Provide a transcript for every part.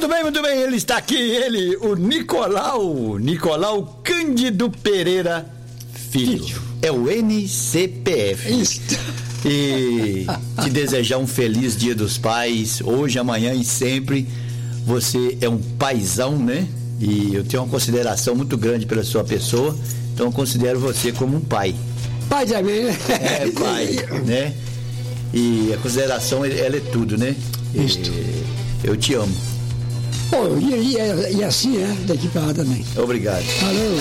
Muito bem, ele está aqui, ele, o Nicolau Cândido Pereira Filho. É o NCPF. Isso. E te desejar um feliz Dia dos Pais, hoje, amanhã e sempre. Você é um paizão, né? E eu tenho uma consideração muito grande pela sua pessoa, então eu considero você como um pai. Pai também, né? É, pai, né? E a consideração, ela é tudo, né? Isso. Eu te amo. Pô, e assim, né? Daqui pra lá também. Obrigado. Falou.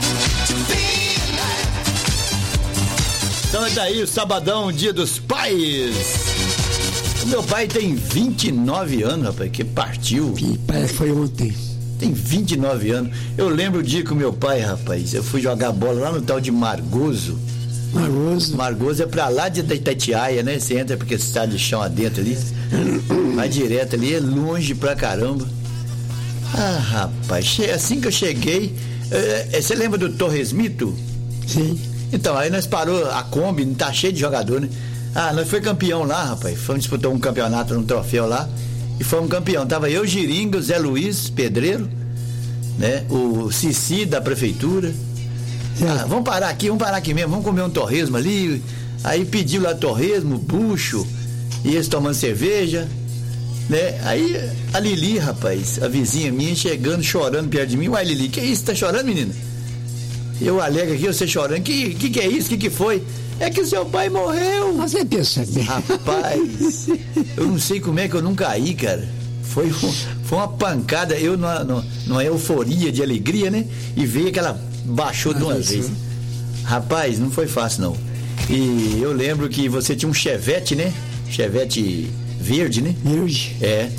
Então é daí o sabadão, Dia dos Pais. O meu pai tem 29 anos, rapaz, que partiu. Que parece que foi ontem. Tem 29 anos. Eu lembro o dia que o meu pai, rapaz, eu fui jogar bola lá no tal de Margoso. Margoso é pra lá de Itatiaia, né? Você entra porque você tá de chão adentro ali. Vai direto ali, é longe pra caramba. Ah, rapaz, assim que eu cheguei. Você lembra do Torresmito? Sim. Então, aí nós parou a Kombi, tá cheio de jogador, né? Ah, nós foi campeão lá, rapaz. Fomos disputar um campeonato, um troféu lá. E fomos campeão. Tava eu, Giringa, o Zé Luiz, pedreiro, né? O Cici da prefeitura. Ah, vamos parar aqui mesmo, vamos comer um torresmo ali. Aí pediu lá torresmo, bucho, e eles tomando cerveja, né? Aí a Lili, rapaz, a vizinha minha, chegando, chorando perto de mim. Uai, Lili, que isso? Tá chorando, menina? Eu alegro aqui, você chorando. Que é isso? Que foi? É que o seu pai morreu. Você pensa bem. Rapaz, eu não sei como é que eu não caí, cara. Foi uma pancada, eu numa euforia de alegria, né? E veio aquela, baixou de uma vez. Rapaz, não foi fácil, não. E eu lembro que você tinha um Chevette, né? Chevette verde, né? Verde. É.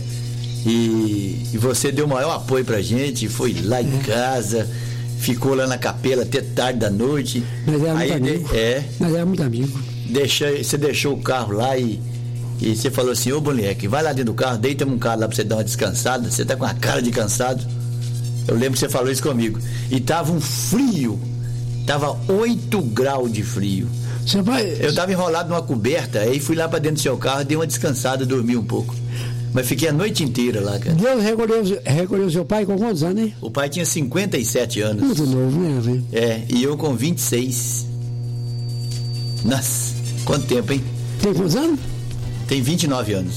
E você deu o maior apoio pra gente, foi lá em casa, ficou lá na capela até tarde da noite. Mas era muito amigo. Mas era muito amigo. Você deixou o carro lá e você falou assim: ô moleque, vai lá dentro do carro, deita um carro lá pra você dar uma descansada. Você tá com a cara de cansado. Eu lembro que você falou isso comigo. E tava um frio, tava 8 graus de frio. Seu pai... Eu tava enrolado numa coberta, aí fui lá pra dentro do seu carro, dei uma descansada, dormi um pouco. Mas fiquei a noite inteira lá, cara. Deus recolheu seu pai com quantos anos, hein? O pai tinha 57 anos. Muito novo, né, velho? É, e eu com 26. Nossa, quanto tempo, hein? Tem quantos anos? Tem 29 anos.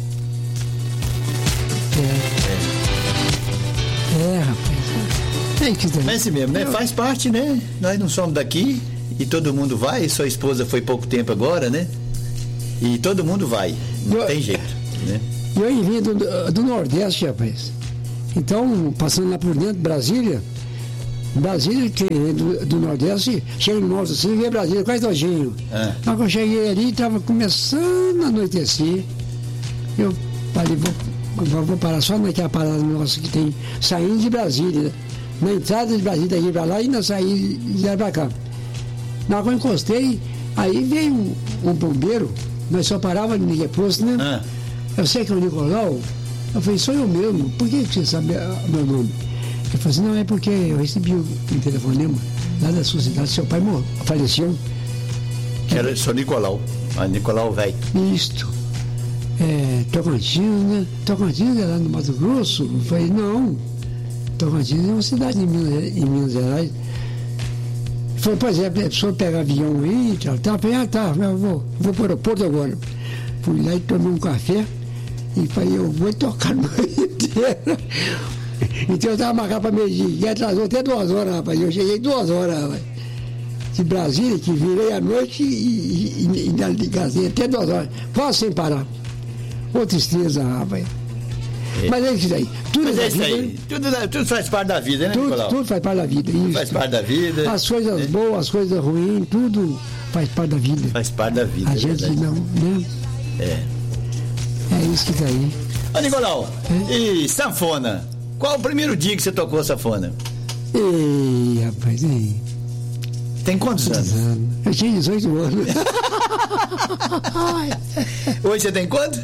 Rapaz. É assim mesmo, né? Faz parte, né? Nós não somos daqui e todo mundo vai. Sua esposa foi pouco tempo agora, né? E todo mundo vai. Não tem jeito, né? Eu vim do Nordeste, rapaz. Então, passando lá por dentro de Brasília, que é do Nordeste, chega no Norte assim, vê Brasília quase todinho. Mas quando eu cheguei ali, estava começando a anoitecer. Eu falei, vou parar só naquela parada nossa que tem, saindo de Brasília, na entrada de Brasília daqui pra lá e na saída de lá pra cá. Na hora que eu encostei, aí veio um bombeiro, nós só parava no reposto, né? Eu sei que é o Nicolau. Eu falei, sou eu mesmo, por que você sabe meu nome? Ele falou assim, não, é porque eu recebi um telefonema lá da sua cidade, seu pai faleceu. Era só Nicolau, Nicolau velho. Isto. Tocantins, né? Tocantins é lá no Mato Grosso? Eu falei, não. Tocantins é uma cidade em Minas Gerais. Ele falou, pois é, a pessoa pega avião aí e tal. Eu falei, tá, eu vou para o aeroporto agora. Fui lá e tomei um café e falei, eu vou tocar no manhã inteiro. Então eu estava marcado para meio-dia, e atrasou até 2 horas, rapaz. Eu cheguei 2 horas, rapaz, de Brasília, que virei à noite e casei até 2 horas, quase sem parar. Ô tristeza, rapaz. Mas é isso aí. Tudo é isso aí. Tudo faz parte da vida, né, Nicolau? Tudo faz parte da vida. Isso. Faz parte da vida. As coisas boas, as coisas ruins, tudo faz parte da vida. Faz parte da vida. A gente não, né? É isso que tá aí. Ô, Nicolau, e sanfona? Qual o primeiro dia que você tocou sanfona? Ei, rapaz, Tem quantos anos? Eu tinha 18 anos. Hoje você tem quanto?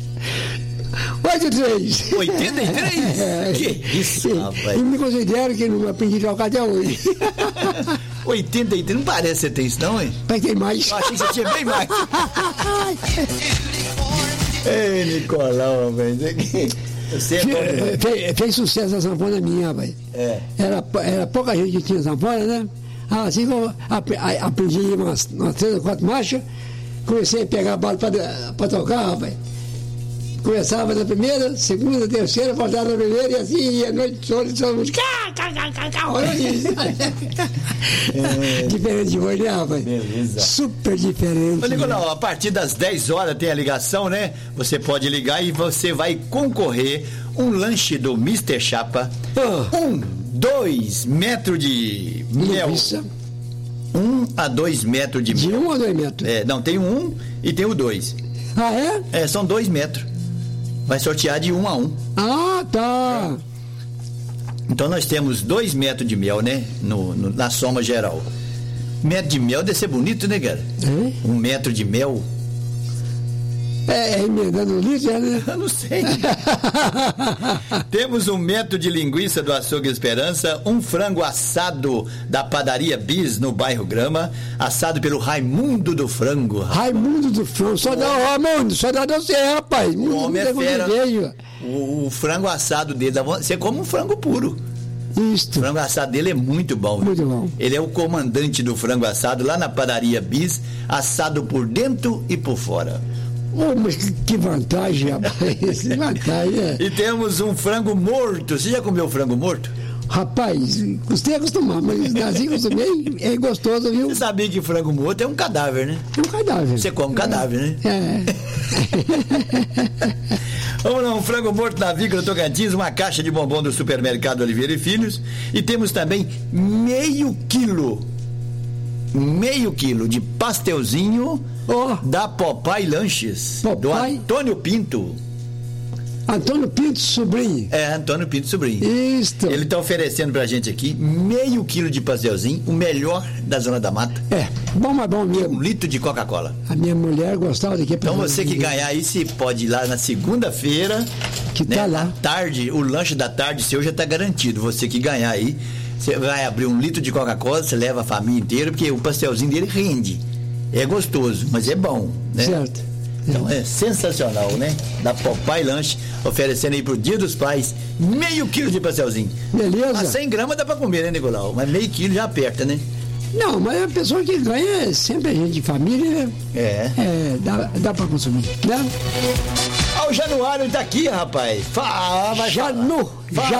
83. 83? Que isso, rapaz. E me considero que não aprendi a tocar até hoje. 83, não parece que você tem isso não, hein? Mas tem mais. Eu achei que você tinha bem mais. Ei, Nicolau, rapaz. Fez sucesso a sanfona minha, rapaz. Era pouca gente que tinha sanfona, né? Assim que eu aprendi umas 3 ou 4 marchas, comecei a pegar a bala para tocar, rapaz. Começava na primeira, segunda, terceira, voltava na primeira e assim, e a noite toda, só música. Diferente de hoje, né, rapaz? Beleza. Super diferente. Ô, Nicolau, a partir das 10 horas tem a ligação, né? Você pode ligar e você vai concorrer um lanche do Mr. Chapa. 2 metros de mel. 1 a 2 metros de mel. De 1 a 2 metros? Não, tem o 1 e tem o 2. Ah, é? São 2 metros. Vai sortear de 1 a 1. Ah, tá. Então nós temos 2 metros de mel, né? Na soma geral. Metro de mel deve ser bonito, né, cara? 1 metro de mel. Emendando o litro, né? Eu não sei. Temos 1 metro de linguiça do Açougue Esperança, um frango assado da padaria Bis no bairro Grama, assado pelo Raimundo do Frango. Raimundo do Frango, só dá você, rapaz. O homem é fera. O frango assado dele, você come um frango puro. Isso. O frango assado dele é muito bom. Muito bom. Ele é o comandante do frango assado lá na padaria Bis, assado por dentro e por fora. Mas que vantagem, rapaz. Que vantagem, E temos um frango morto. Você já comeu frango morto? Rapaz, custei acostumar, mas assim acostumei, é gostoso, viu? Você sabia que frango morto é um cadáver, né? É um cadáver. Você come um cadáver, né? Vamos lá, um frango morto na Vícola Tocantins, uma caixa de bombom do supermercado Oliveira e Filhos. E temos também meio quilo de pastelzinho da Popeye Lanches. Do Antônio Pinto. Antônio Pinto Sobrinho. Antônio Pinto Sobrinho. Isto. Ele está oferecendo pra gente aqui meio quilo de pastelzinho, o melhor da Zona da Mata. Bom, mas bom mesmo. 1 litro de Coca-Cola. A minha mulher gostava daqui. Então você que ganhar aí, você pode ir lá na segunda-feira. Que tá lá. À tarde, o lanche da tarde seu já tá garantido. Você que ganhar aí, você vai abrir 1 litro de Coca-Cola, você leva a família inteira, porque o pastelzinho dele rende. É gostoso, mas é bom, né? Certo. Então é sensacional, né? Da Popeye Lanche, oferecendo aí pro Dia dos Pais meio quilo de pastelzinho. Beleza. Mas 100 gramas dá pra comer, né, Nicolau? Mas meio quilo já aperta, né? Não, mas a pessoa que ganha é sempre a gente de família, né? Dá pra consumir, né? O Januário tá aqui, rapaz. Janu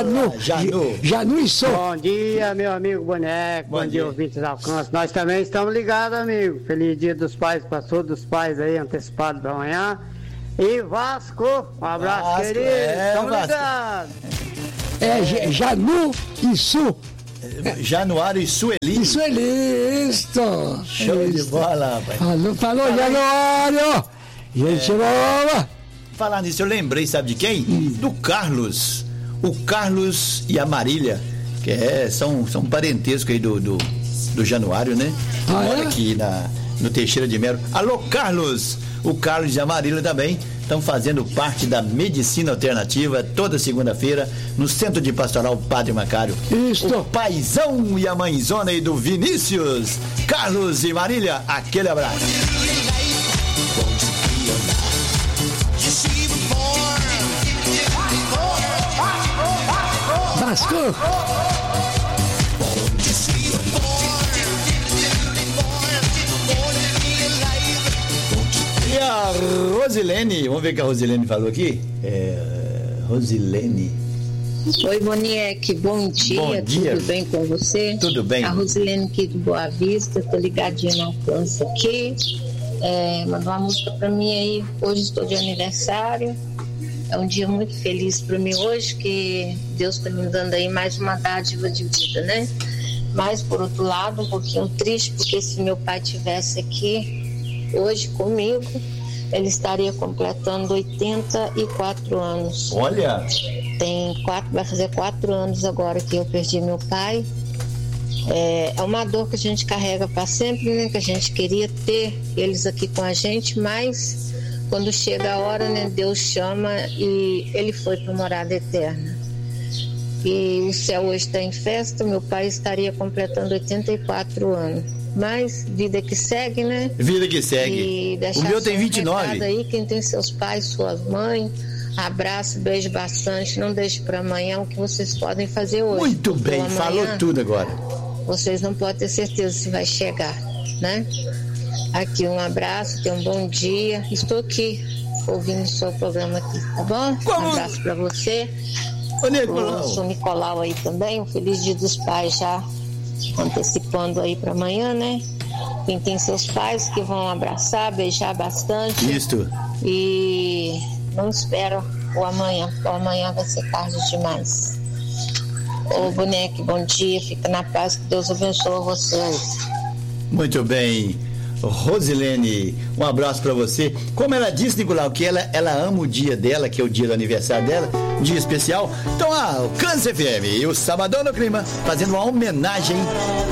e Sou. Bom dia, meu amigo Boneco. Bom dia, ouvintes da Alcance. Nós também estamos ligados, amigo. Feliz Dia dos Pais para todos os pais aí, antecipado da manhã. E Vasco, um abraço, querido. Estamos ligados. Janu e Su. Januário e Sueli. Isto. Show de bola, rapaz. Falou, Januário. Gente boa. Falar nisso, eu lembrei, sabe de quem? Do Carlos. O Carlos e a Marília, que são parentesco aí do Januário, né? Mora aqui no Teixeira de Melo. Alô, Carlos! O Carlos e a Marília também estão fazendo parte da Medicina Alternativa toda segunda-feira no Centro de Pastoral Padre Macário. Isso. O paizão e a mãezona aí do Vinícius. Carlos e Marília, aquele abraço. Vasco. E a Rosilene, vamos ver o que a Rosilene falou aqui. Rosilene. Oi, Boniek, bom dia, tudo bem com você? Tudo bem. A Rosilene aqui do Boa Vista, tô ligadinha no Alcance aqui. Mandou uma música pra mim aí, hoje estou de aniversário. É um dia muito feliz para mim hoje, que Deus está me dando aí mais uma dádiva de vida, né? Mas, por outro lado, um pouquinho triste, porque se meu pai estivesse aqui hoje comigo, ele estaria completando 84 anos. Olha! Vai fazer 4 anos agora que eu perdi meu pai. É uma dor que a gente carrega para sempre, né? Que a gente queria ter eles aqui com a gente, mas quando chega a hora, né, Deus chama e ele foi para a morada eterna. E o céu hoje está em festa, meu pai estaria completando 84 anos. Mas vida que segue, né? Vida que segue. E o meu tem 29. Um aí, quem tem seus pais, suas mães, Abraço, beijo bastante. Não deixe para amanhã o que vocês podem fazer hoje. Muito bem, amanhã, falou tudo agora. Vocês não podem ter certeza se vai chegar, né? Aqui, um abraço, tenha um bom dia. Estou aqui ouvindo o seu programa aqui, tá bom? Como? Um abraço para você. Ô, Sou Nicolau aí também. Um feliz Dia dos Pais já antecipando aí para amanhã, né? Quem tem seus pais que vão abraçar, beijar bastante. Isto. E não espera o amanhã, porque o amanhã vai ser tarde demais. Ô Boneco, bom dia, fica na paz, que Deus abençoe vocês. Muito bem. Rosilene, um abraço pra você. Como ela disse, Nicolau, que ela ama o dia dela, que é o dia do aniversário dela, um dia especial. Então, o Câncer FM e o Sabadão no Clima, fazendo uma homenagem